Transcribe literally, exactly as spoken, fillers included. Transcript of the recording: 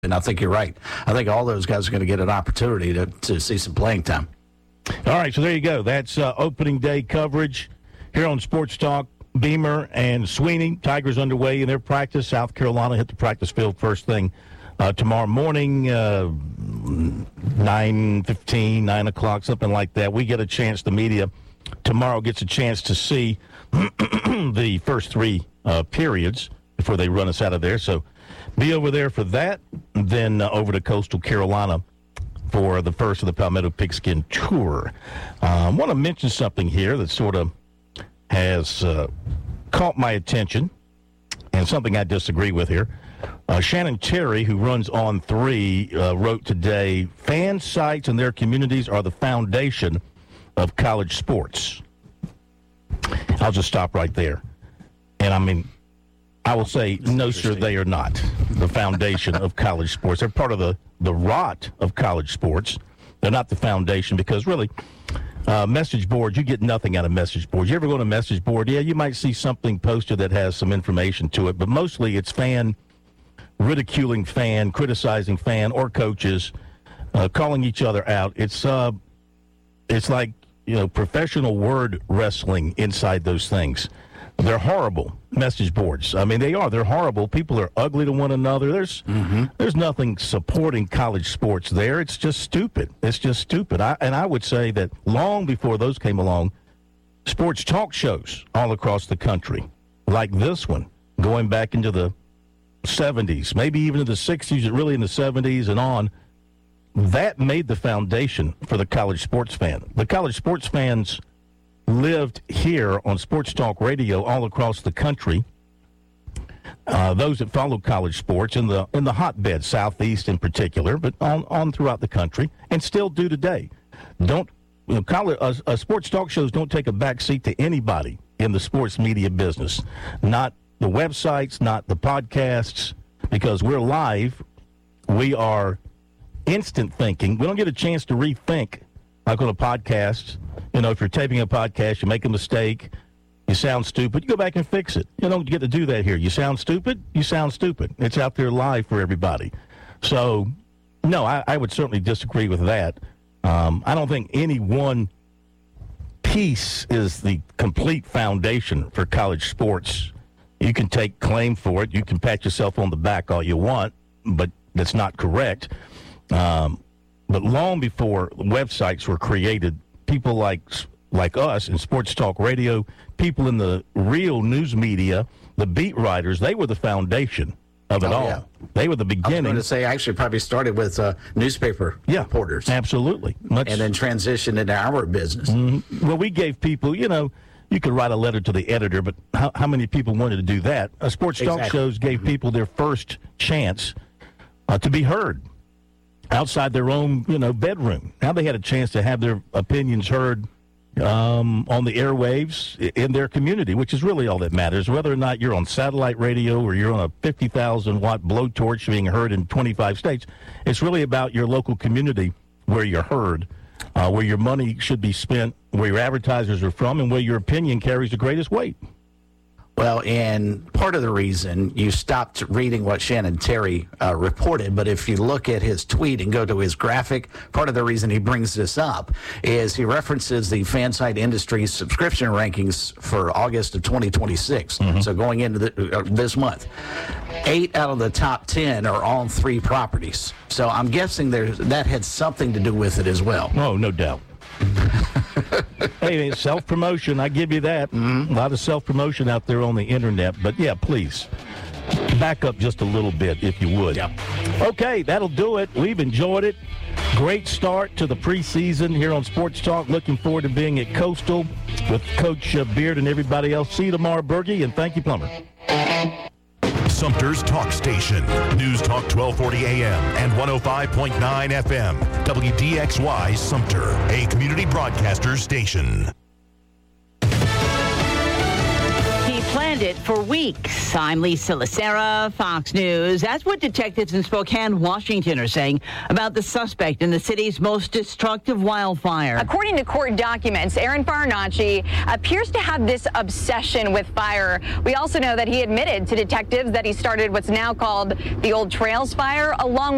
And I think you're right. I think all those guys are going to get an opportunity to, to see some playing time. All right, so there you go. That's uh, opening day coverage here on Sports Talk. Beamer and Sweeney, Tigers underway in their practice. South Carolina hit the practice field first thing uh, tomorrow morning, uh, nine fifteen, nine o'clock, something like that. We get a chance, the media tomorrow gets a chance to see the first three uh, periods before they run us out of there. So be over there for that, then uh, over to Coastal Carolina for the first of the Palmetto Pigskin Tour. I um, want to mention something here that sort of has uh, caught my attention and something I disagree with here. Uh, Shannon Terry, who runs On three, uh, wrote today, fan sites and their communities are the foundation of college sports. I'll just stop right there. And I mean, I will say, no, sir, they are not the foundation of college sports. They're part of the, the rot of college sports. They're not the foundation because, really, uh, message boards, you get nothing out of message boards. You ever go to a message board? Yeah, you might see something posted that has some information to it, but mostly it's fan ridiculing fan, criticizing fan or coaches, uh, calling each other out. It's uh, it's like, you know, professional word wrestling inside those things. They're horrible message boards. I mean, they are. They're horrible. People are ugly to one another. There's mm-hmm. there's nothing supporting college sports there. It's just stupid. It's just stupid. I, and I would say that long before those came along, sports talk shows all across the country, like this one, going back into the seventies, maybe even in the sixties, really in the seventies and on, that made the foundation for the college sports fan. The college sports fans lived here on Sports Talk Radio all across the country. Uh, those that follow college sports in the in the hotbed, Southeast in particular, but on, on throughout the country, and still do today. Don't you know, college, uh, uh, sports talk shows don't take a back seat to anybody in the sports media business. Not the websites, not the podcasts, because we're live. We are instant thinking. We don't get a chance to rethink like on a podcast. You know, if you're taping a podcast, you make a mistake, you sound stupid, you go back and fix it. You don't get to do that here. You sound stupid, you sound stupid. It's out there live for everybody. So, no, I, I would certainly disagree with that. Um, I don't think any one piece is the complete foundation for college sports. You can take claim for it. You can pat yourself on the back all you want, but that's not correct. Um, but long before websites were created, people like like us in Sports Talk Radio, people in the real news media, the beat writers, they were the foundation of it oh, all. Yeah. They were the beginning. I was going to say, actually probably started with uh, newspaper yeah, reporters. Absolutely. Much, and then transitioned into our business. Mm-hmm. Well, we gave people, you know, you could write a letter to the editor, but how, how many people wanted to do that? Uh, sports exactly. talk shows gave mm-hmm. people their first chance uh, to be heard outside their own, you know, bedroom. Now they had a chance to have their opinions heard um, on the airwaves in their community, which is really all that matters. Whether or not you're on satellite radio or you're on a fifty thousand watt blowtorch being heard in twenty-five states, it's really about your local community where you're heard, uh, where your money should be spent, where your advertisers are from, and where your opinion carries the greatest weight. Well, and part of the reason you stopped reading what Shannon Terry uh, reported, but if you look at his tweet and go to his graphic, part of the reason he brings this up is he references the Fansite Industry subscription rankings for August of twenty twenty-six. Mm-hmm. So going into the, uh, this month, eight out of the top ten are on three properties. So I'm guessing there's, that had something to do with it as well. Oh, no doubt. Hey, self-promotion, I give you that. Mm-hmm. A lot of self-promotion out there on the internet. But, yeah, please, back up just a little bit, if you would. Yep. Okay, that'll do it. We've enjoyed it. Great start to the preseason here on Sports Talk. Looking forward to being at Coastal with Coach Beard and everybody else. See you tomorrow, Bergie, and thank you, Plummer. Sumter's Talk Station. News Talk twelve forty A M and one oh five point nine F M. W D X Y Sumter, a community broadcaster station. Planned it for weeks. I'm Lisa Lacera, Fox News. That's what detectives in Spokane, Washington are saying about the suspect in the city's most destructive wildfire. According to court documents, Aaron Farinacci appears to have this obsession with fire. We also know that he admitted to detectives that he started what's now called the Old Trails Fire, along with